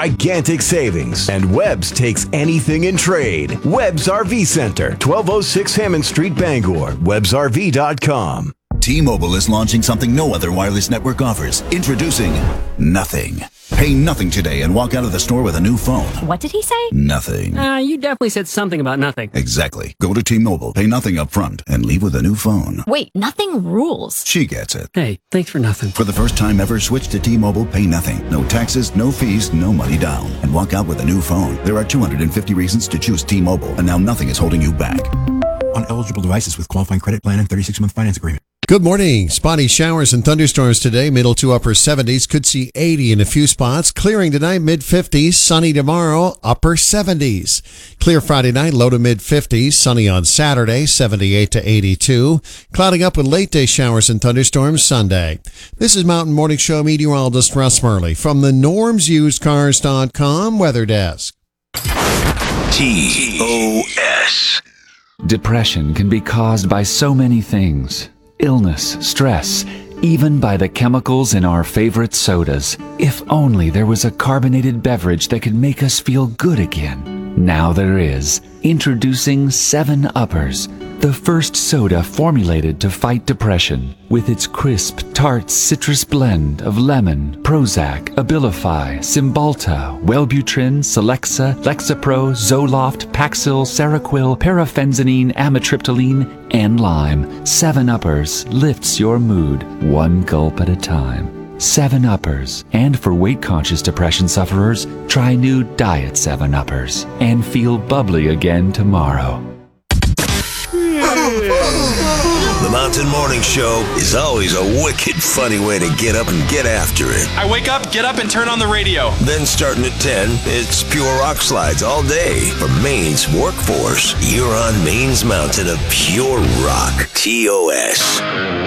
gigantic savings. And Webb's takes anything in trade. Webb's RV Center, 1206 Hammond Street, Bangor. WebbsRV.com. T-Mobile is launching something no other wireless network offers. Introducing Nothing. Pay nothing today and walk out of the store with a new phone. What did he say? Nothing. You definitely said something about nothing. Exactly. Go to T-Mobile, pay nothing up front, and leave with a new phone. Wait, nothing rules. She gets it. Hey, thanks for nothing. For the first time ever, switch to T-Mobile, pay nothing. No taxes, no fees, no money down. And walk out with a new phone. There are 250 reasons to choose T-Mobile, and now nothing is holding you back. On eligible devices with qualifying credit plan and 36-month finance agreement. Good morning. Spotty showers and thunderstorms today, middle to upper 70s. Could see 80 in a few spots. Clearing tonight, mid-50s. Sunny tomorrow, upper 70s. Clear Friday night, low to mid-50s. Sunny on Saturday, 78 to 82. Clouding up with late-day showers and thunderstorms Sunday. This is Mountain Morning Show meteorologist Russ Murley from the NormsUsedCars.com Weather Desk. TOS. Depression can be caused by so many things. Illness, stress, even by the chemicals in our favorite sodas. If only there was a carbonated beverage that could make us feel good again. Now there is. Introducing 7-Uppers, the first soda formulated to fight depression. With its crisp, tart citrus blend of lemon, Prozac, Abilify, Cymbalta, Wellbutrin, Celexa, Lexapro, Zoloft, Paxil, Seroquel, Parafentanine, Amitriptyline, and lime. 7-Uppers lifts your mood one gulp at a time. 7-Uppers. And for weight-conscious depression sufferers, try new Diet 7-Uppers and feel bubbly again tomorrow. The Mountain Morning Show is always a wicked funny way to get up and get after it. I wake up, get up, and turn on the radio. Then starting at 10, it's pure rock slides all day. For Maine's workforce, you're on Maine's mountain of pure rock. TOS.